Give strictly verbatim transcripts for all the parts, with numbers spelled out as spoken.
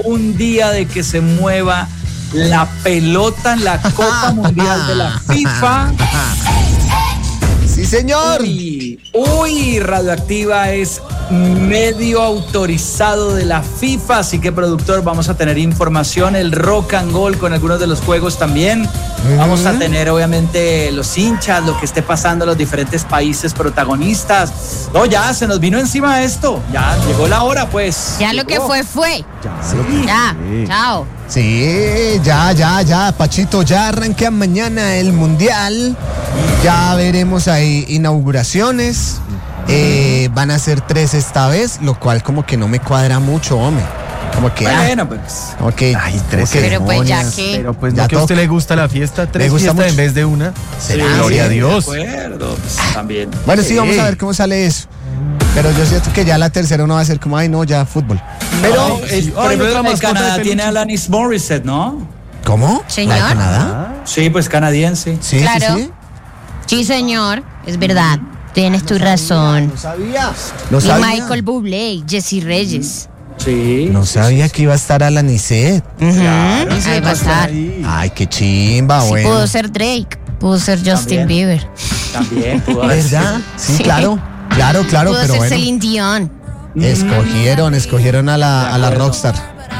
un día de que se mueva la pelota en la Copa Mundial de la FIFA. Sí, señor. Uy, uy, Radioactiva es medio autorizado de la FIFA, así que, productor, vamos a tener información, el rock and roll con algunos de los juegos también. Uh-huh. Vamos a tener, obviamente, los hinchas, lo que esté pasando en los diferentes países protagonistas. No, ya, se nos vino encima esto. Ya, llegó la hora, pues. Ya llegó. Lo que fue, fue. Ya, sí. Ya, sí. Chao. Sí, ya, ya, ya, Pachito, ya arranca mañana el Mundial. Ya veremos ahí inauguraciones. Eh, van a ser tres esta vez, lo cual como que no me cuadra mucho, hombre. Como que bueno, pues. Como que, ay, tres. Como que pero pues ya que. Pero pues ya no que a usted le gusta la fiesta, tres fiestas en vez de una. ¿Será? Gloria a Dios. De acuerdo, pues, también. Bueno, sí, vamos a ver cómo sale eso. Pero yo siento que ya la tercera uno va a ser como, ay, no, ya fútbol. Pero, no, es, sí. por Ay, ejemplo, no, en Canadá de tiene a Alanis Morissette, ¿no? ¿Cómo? Señor. ¿La de Canadá? Sí, pues canadiense. Sí, claro. sí, sí. Sí, señor, es verdad. Tienes tu razón. No sabía. No Y sabía. Michael Bublé, Jesse Reyes. Sí. No sabía que iba a estar Alanis. Uh-huh. Claro, Ahí va a estar. Ay, qué chimba, Sí, bueno. pudo ser Drake, pudo ser Justin También. Bieber. También pudo haber sido. ¿Verdad? Sí, Sí. claro. Claro, claro, pudo pero ser bueno. Celine Dion. Escogieron, escogieron a la, a la rockstar.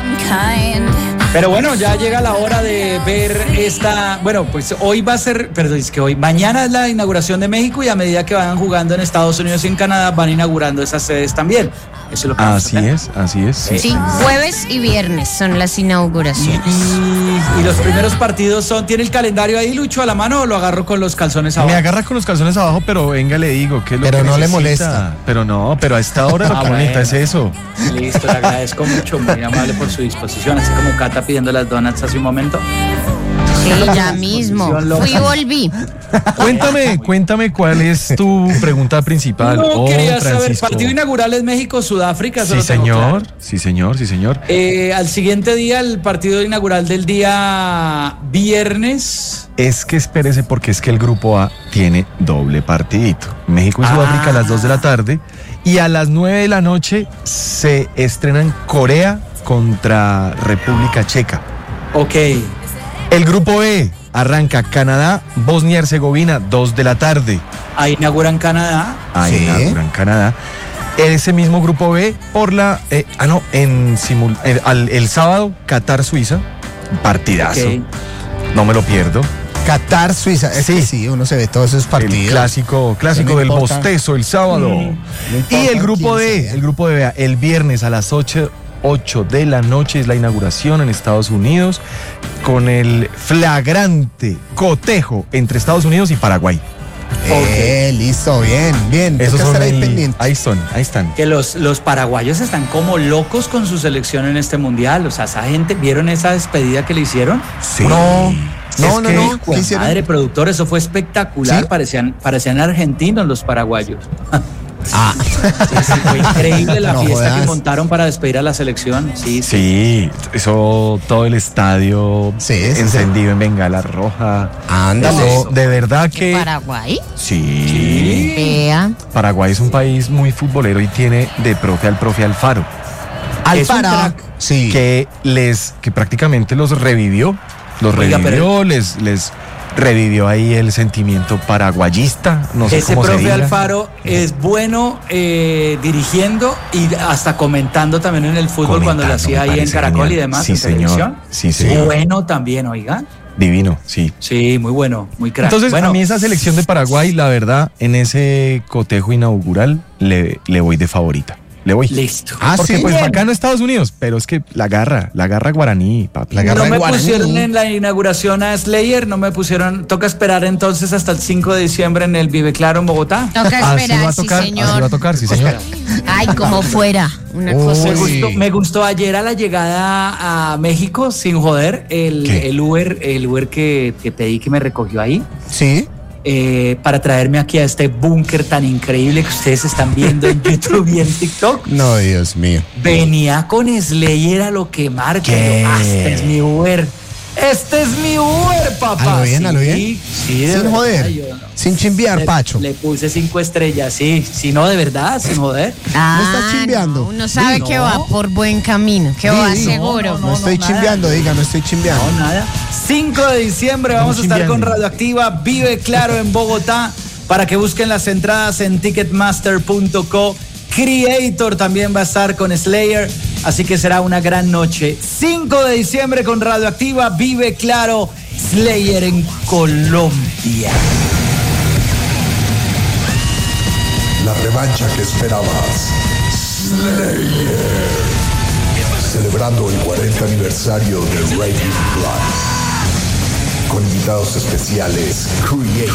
Pero bueno, ya llega la hora de ver esta. Bueno, pues hoy va a ser, perdón, es que hoy, mañana es la inauguración de México y a medida que vayan jugando en Estados Unidos y en Canadá van inaugurando esas sedes también. Eso es lo que vamos a Así tener. es, así es. Sí. Sí, jueves y viernes son las Y, inauguraciones. y- y los primeros partidos son. ¿Tiene el calendario ahí, Lucho, a la mano o lo agarro con los calzones abajo? Me agarra con los calzones abajo, pero venga, le digo que es lo Pero que no le necesita. molesta. Pero no, pero a esta hora lo Ah, que bueno. necesita es eso. Listo, le agradezco mucho, muy amable por su disposición, así como Cata pidiendo las donuts hace un momento. Sí, ya mismo. Fui y volví. Cuéntame, cuéntame cuál es tu pregunta principal. No, oh, quería saber, Francisco. partido inaugural es México-Sudáfrica. Sí, señor, sí, señor, sí, señor. Eh, al siguiente día, el partido inaugural del día viernes. Es que espérese porque es que el grupo A tiene doble partidito. México y Ah. Sudáfrica a las dos de la tarde y a las nueve de la noche se estrenan Corea contra República Checa. Ok. El grupo B arranca Canadá, Bosnia y Herzegovina, dos de la tarde. Ahí inauguran Canadá. Ahí Sí. inauguran Canadá. Ese mismo grupo B por la... eh, ah, no, en simul, el, al- el sábado, Qatar-Suiza. Partidazo. Ok. No me lo pierdo. Qatar, Suiza. Es Sí. que sí, uno se ve todos esos partidos. El clásico, clásico No del importa. bostezo el sábado. No Y importa el grupo quién D, sea. el grupo D, el viernes a las ocho de la noche es la inauguración en Estados Unidos con el flagrante cotejo entre Estados Unidos y Paraguay. Eh, listo, bien, bien. Esos Toca son estar ahí el- pendiente. ahí son, ahí están. Que los, los paraguayos están como locos con su selección en este mundial. O sea, esa gente, ¿vieron esa despedida que le hicieron? Sí. No, Es no, no, que- no. Hijo ¿Qué de hicieron? madre, productor, eso fue espectacular. ¿Sí? Parecían, parecían argentinos los paraguayos. Ah, Sí, sí, fue increíble la No fiesta jodas. que montaron para despedir a la selección. Sí, sí. Sí, eso todo el estadio Sí, sí, sí. encendido en bengala roja. ándale. Eso, de verdad que Paraguay. sí. Vea. Paraguay es un país muy futbolero y tiene de profe al profe Alfaro, Es un Alfaro. crack. Sí. que les que prácticamente los revivió, los Oiga, revivió, pero- les les revivió ahí el sentimiento paraguayista, no sé Ese cómo se profe diga. Alfaro es bueno eh, dirigiendo y hasta comentando también en el fútbol cuando lo Comentando, hacía me ahí en parece Caracol genial. y demás. Sí, en señor. televisión. Sí, señor. Bueno también, oiga. Divino, sí. Sí, muy bueno, muy crack. Entonces, bueno, a mí esa selección de Paraguay, la verdad, en ese cotejo inaugural, le, le voy de favorita. Le voy. listo. Ah, Porque sí. pues Bien. bacano Estados Unidos, pero es que la garra, la garra guaraní, papi. La garra No de me Guaraní. pusieron en la inauguración a Slayer, no me pusieron. Toca esperar entonces hasta el cinco de diciembre en el Vive Claro en Bogotá. Toca Así va esperar, a sí, tocar, así va a señor. tocar, sí, señor. Ay, como fuera. Una Uy. cosa Me así. gustó, me gustó ayer a la llegada a México, sin joder, el, ¿Qué? el Uber, el Uber que, que pedí que me recogió ahí. Sí. eh, para traerme aquí a este búnker tan increíble que ustedes están viendo en YouTube y en TikTok. No, Dios mío. Venía con Slayer a lo que marca. ¿Qué? Yo, ah, este es mi Uber. Este es mi Uber, papá. A lo bien, sí, a lo bien. Sí, Sin de verdad, joder, yo no. sin chimbear, Le- Pacho. Le puse cinco estrellas, sí. Si no, de verdad, sin joder. Ah, estás chimbeando. no, uno sabe No. que va por buen camino, que Sí, va sí. seguro. No, estoy nada. chimbeando, diga, no estoy chimbeando. No, nada. cinco de diciembre vamos a estar chimbeando. con Radioactiva Vive Claro en Bogotá para que busquen las entradas en ticketmaster punto co. Creator también va a estar con Slayer, así que será una gran noche. cinco de diciembre con Radioactiva Vive Claro, Slayer en Colombia. La revancha que esperabas. Slayer. Celebrando el cuarenta aniversario de Raging Blood. Con invitados especiales, Creator.